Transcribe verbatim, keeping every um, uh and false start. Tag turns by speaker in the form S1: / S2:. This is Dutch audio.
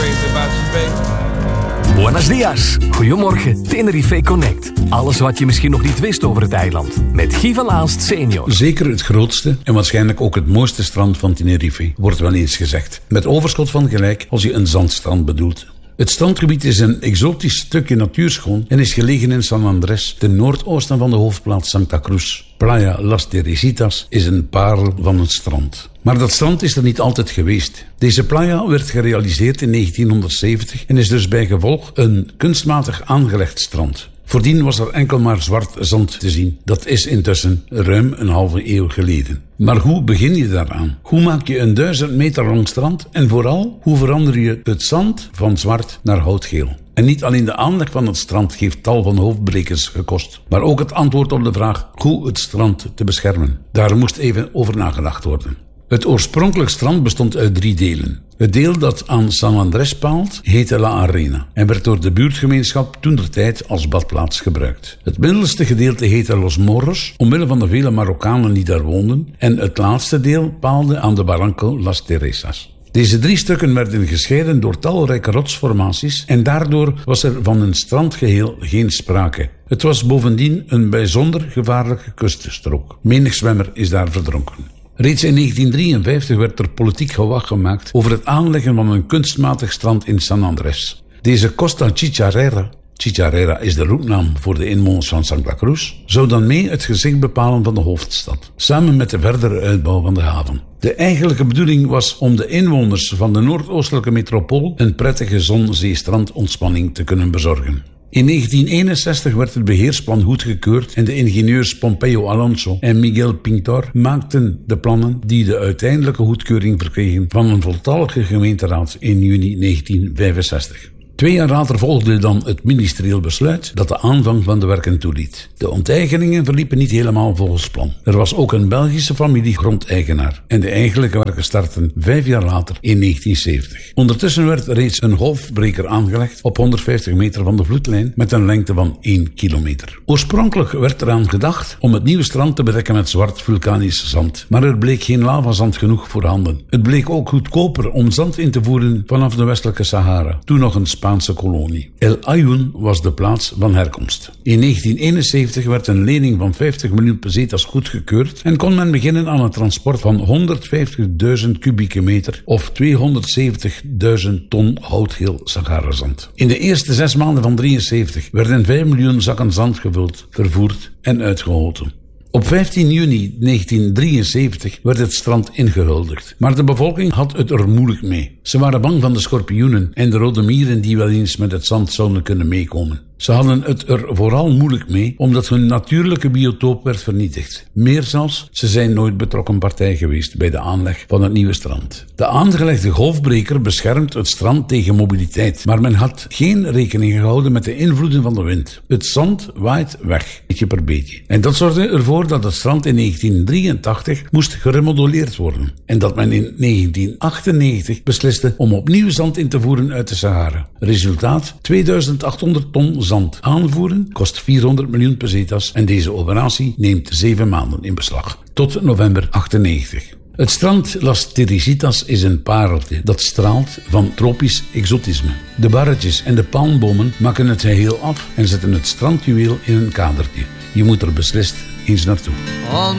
S1: crazy about you, baby.
S2: Buenos dias. Goedemorgen. Tenerife Connect. Alles wat je misschien nog niet wist over het eiland. Met Guy van Aalst senior.
S3: Zeker het grootste en waarschijnlijk ook het mooiste strand van Tenerife, wordt wel eens gezegd. Met overschot van gelijk als je een zandstrand bedoelt. Het strandgebied is een exotisch stukje natuurschoon en is gelegen in San Andrés, ten noordoosten van de hoofdplaats Santa Cruz. Playa Las Teresitas is een parel van een strand. Maar dat strand is er niet altijd geweest. Deze playa werd gerealiseerd in negentienhonderdzeventig en is dus bij gevolg een kunstmatig aangelegd strand. Voordien was er enkel maar zwart zand te zien. Dat is intussen ruim een halve eeuw geleden. Maar hoe begin je daaraan? Hoe maak je een duizend meter lang strand? En vooral, hoe verander je het zand van zwart naar houtgeel? En niet alleen de aanleg van het strand heeft tal van hoofdbrekers gekost, maar ook het antwoord op de vraag hoe het strand te beschermen. Daar moest even over nagedacht worden. Het oorspronkelijk strand bestond uit drie delen. Het deel dat aan San Andrés paalt heette La Arena en werd door de buurtgemeenschap toentertijd als badplaats gebruikt. Het middelste gedeelte heette Los Morros, omwille van de vele Marokkanen die daar woonden, en het laatste deel paalde aan de Barranco Las Teresas. Deze drie stukken werden gescheiden door talrijke rotsformaties en daardoor was er van een strandgeheel geen sprake. Het was bovendien een bijzonder gevaarlijke kuststrook. Menig zwemmer is daar verdronken. Reeds in negentien drieënvijftig werd er politiek gewag gemaakt over het aanleggen van een kunstmatig strand in San Andrés. Deze Costa Chicharrera, Chicharrera is de roepnaam voor de inwoners van Santa Cruz, zou dan mee het gezicht bepalen van de hoofdstad, samen met de verdere uitbouw van de haven. De eigenlijke bedoeling was om de inwoners van de noordoostelijke metropool een prettige zon-zee-strandontspanning te kunnen bezorgen. In negentien eenenzestig werd het beheersplan goedgekeurd en de ingenieurs Pompeo Alonso en Miguel Pintor maakten de plannen die de uiteindelijke goedkeuring verkregen van een voltallige gemeenteraad in juni negentien vijfenzestig. Twee jaar later volgde dan het ministerieel besluit dat de aanvang van de werken toeliet. De onteigeningen verliepen niet helemaal volgens plan. Er was ook een Belgische familie grondeigenaar en de eigenlijke werken startten vijf jaar later in negentien zeventig. Ondertussen werd reeds een golfbreker aangelegd op honderdvijftig meter van de vloedlijn met een lengte van één kilometer. Oorspronkelijk werd eraan gedacht om het nieuwe strand te bedekken met zwart vulkanisch zand, maar er bleek geen lavazand genoeg voorhanden. Het bleek ook goedkoper om zand in te voeren vanaf de westelijke Sahara, toen nog een Spaanse kolonie. El Ayoun was de plaats van herkomst. In negentien eenenzeventig werd een lening van vijftig miljoen pesetas goedgekeurd en kon men beginnen aan het transport van honderdvijftigduizend kubieke meter of tweehonderdzeventigduizend ton houtgeel Sahara-zand. In de eerste zes maanden van drieënzeventig werden vijf miljoen zakken zand gevuld, vervoerd en uitgegoten. Op vijftien juni negentien drieënzeventig werd het strand ingehuldigd, maar de bevolking had het er moeilijk mee. Ze waren bang van de schorpioenen en de rode mieren die wel eens met het zand zouden kunnen meekomen. Ze hadden het er vooral moeilijk mee, omdat hun natuurlijke biotoop werd vernietigd. Meer zelfs, ze zijn nooit betrokken partij geweest bij de aanleg van het nieuwe strand. De aangelegde golfbreker beschermt het strand tegen mobiliteit, maar men had geen rekening gehouden met de invloeden van de wind. Het zand waait weg, beetje per beetje. En dat zorgde ervoor dat het strand in negentien drieëntachtig moest geremodelleerd worden. En dat men in negentien achtennegentig besliste om opnieuw zand in te voeren uit de Sahara. Resultaat, tweeduizend achthonderd ton zand aanvoeren kost vierhonderd miljoen pesetas en deze operatie neemt zeven maanden in beslag. Tot november achtennegentig. Het strand Las Teresitas is een pareltje dat straalt van tropisch exotisme. De barretjes en de palmbomen maken het geheel af en zetten het strandjuweel in een kadertje. Je moet er beslist eens naartoe.